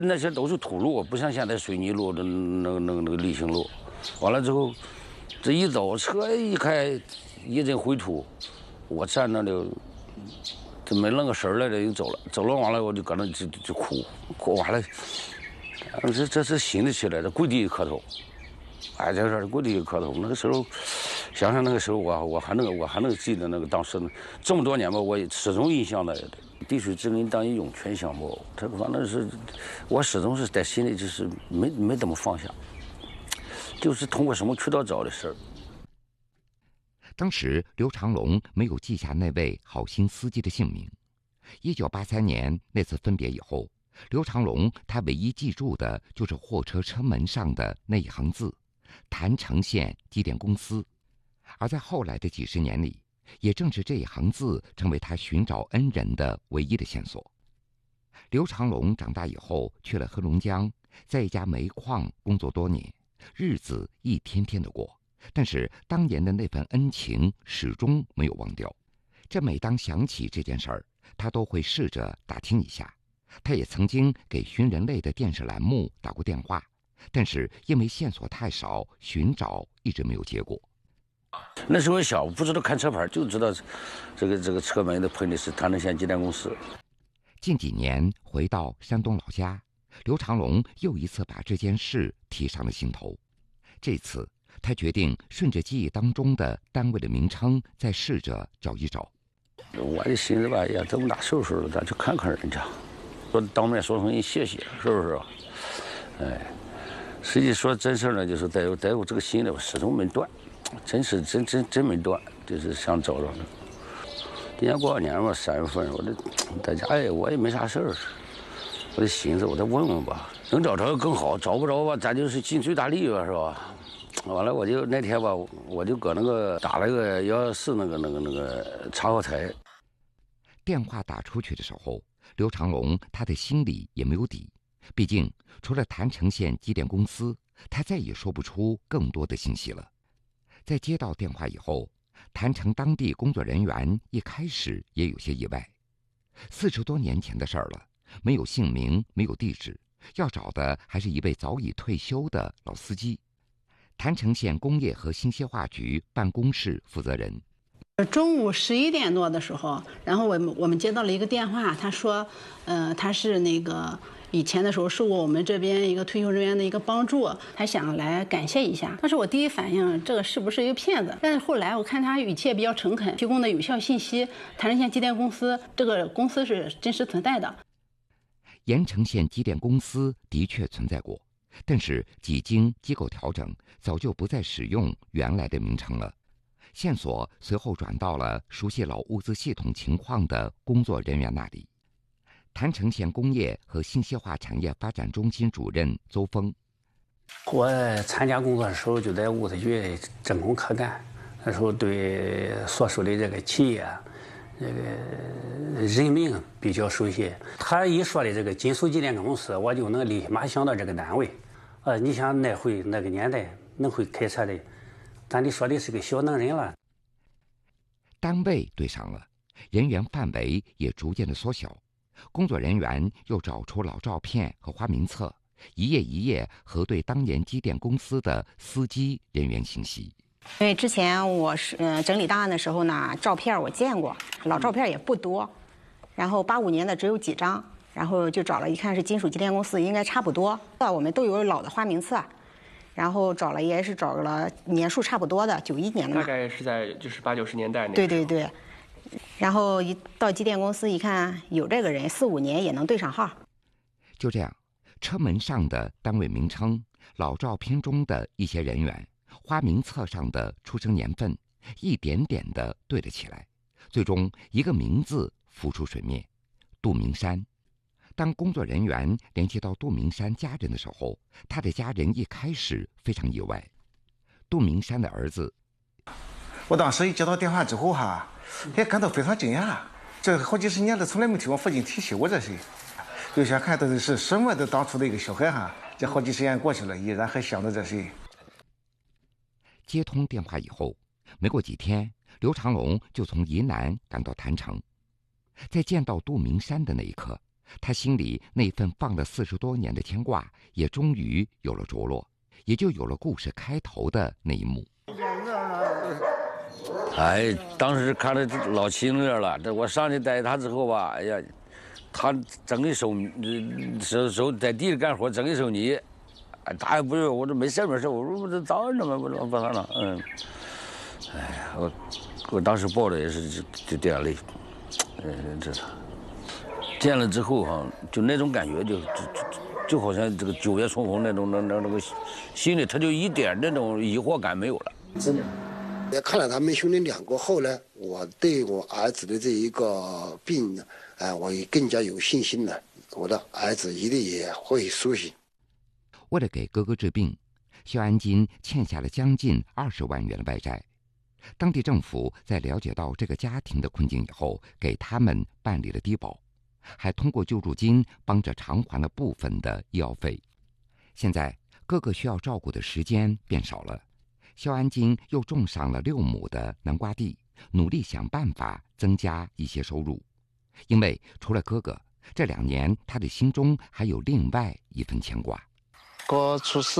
那些都是土路，不像现在水泥路的那个沥青路。完了之后，这一走车一开，一阵灰土，我站那就没愣个神来了，就走了。走了完了，我就搁那就哭完了。这是寻得起来的，跪地磕头。哎，这是跪地磕头。那个时候，想想那个时候我还能记得那个当时这么多年吧，我始终印象的滴水之恩当以涌泉相报。这个反正是我始终是在心里就是没怎么放下，就是通过什么渠道找的事儿。 当时刘长龙没有记下那位好心司机的姓名。1983年那次分别以后，刘长龙他唯一记住的就是货车车门上的那一行字：郯城县机电公司。而在后来的几十年里，也正是这一行字成为他寻找恩人的唯一的线索。刘长龙长大以后去了黑龙江，在一家煤矿工作多年，日子一天天的过，但是当年的那份恩情始终没有忘掉。这每当想起这件事儿，他都会试着打听一下。他也曾经给寻人类的电视栏目打过电话，但是因为线索太少，寻找一直没有结果。 那时候小，不知道看车牌，就知道这个车门的喷的是郯城县机电公司。 近几年回到山东老家，刘长龙又一次把这件事提上了心头。这次他决定顺着记忆当中的单位的名称，再试着找一找。 我的寻思吧，呀，这么大岁数了，咱去看看人家，说当面说声谢谢，是不是？哎，实际说真事呢，就是在我这个心里，我始终没断，真没断，就是想找着他。今年过完年嘛，3月份，我这在家我也没啥事儿，我就寻思，我再问问吧，能找着更好，找不着吧，咱就是尽最大力吧，是吧？完了，我就那天吧，我就搁那个打了个114那个查号台。 电话打出去的时候，刘长龙他的心里也没有底，毕竟除了郯城县机电公司，他再也说不出更多的信息了。在接到电话以后，郯城当地工作人员一开始也有些意外。40多年前的事儿了，没有姓名，没有地址，要找的还是一位早已退休的老司机。郯城县工业和信息化局办公室负责人。 中午11点多的时候，然后我们接到了一个电话，他说，他是那个以前的时候受过我们这边一个退休人员的一个帮助，他想来感谢一下。当时我第一反应，这个是不是一个骗子？但是后来我看他语气也比较诚恳，提供的有效信息，郯城县机电公司这个公司是真实存在的。 盐城县机电公司的确存在过，但是几经机构调整，早就不再使用原来的名称了。线索随后转到了熟悉老物资系统情况的工作人员那里。郯城县工业和信息化产业发展中心主任邹峰。 我参加工作的时候就在物资局真空科干，那时候对所属的这个企业这个人名比较熟悉。他一说的这个金属机电公司，我就能立马想到这个单位。你想那会那个年代能会开车的，咱得说的是个小能人了。 单位对上了，人员范围也逐渐的缩小。工作人员又找出老照片和花名册，一页一页核对当年机电公司的司机人员信息。 因为之前我是整理档案的时候呢，照片我见过，老照片也不多，然后85年的只有几张，然后就找了一看是金属机电公司，应该差不多。我们都有老的花名册，然后找了也是找了年数差不多的91年的， 大概是在就是80、90年代那。 对对对。然后一到机电公司一看，有这个人，45年也能对上号。 就这样，车门上的单位名称、老照片中的一些人员、花名册上的出生年份，一点点地对了起来。最终，一个名字浮出水面：杜明山。当工作人员联系到杜明山家人的时候，他的家人一开始非常意外。杜明山的儿子， 我当时一接到电话之后也感到非常惊讶，这好几十年了，从来没听我父亲提起过这事。有些看到的是什么的当初的一个小孩这好几十年过去了，依然还想着这事。 接通电话以后，没过几天，刘长龙就从沂南赶到郯城。在见到杜明山的那一刻， 他心里那份放了40多年的牵挂，也终于有了着落，也就有了故事开头的那一幕。 哎，当时看着老亲热了。这我上去带他之后吧，哎呀，他整一手在地里干活，整一手泥，他也不是，我这没事没事，我说我这脏着吗？不脏了，哎呀，我当时抱着也是就掉眼泪，这是。见了之后哈，就那种感觉就好像这个9月重逢那个心里他就一点那种疑惑感没有了。 真的。也看了他们兄弟2个后呢，我对我儿子的这一个病呢，我也更加有信心了。我的儿子一定也会苏醒。 为了给哥哥治病，肖安金欠下了将近20万元的外债。当地政府在了解到这个家庭的困境以后，给他们办理了低保，还通过救助金帮着偿还了部分的医药费。现在哥哥需要照顾的时间变少了，肖安金又种上了6亩的南瓜地，努力想办法增加一些收入。因为除了哥哥，这2年他的心中还有另外一份牵挂。 哥出事